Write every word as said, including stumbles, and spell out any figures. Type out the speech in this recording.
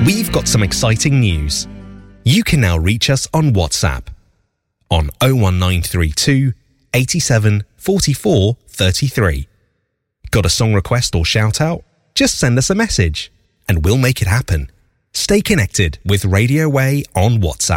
We've got some exciting news. You can now reach us on WhatsApp on oh one nine three two, eighty-seven, forty-four, thirty-three. Got a song request or shout out? Just send us a message and we'll make it happen. Stay connected with Radio Way on WhatsApp.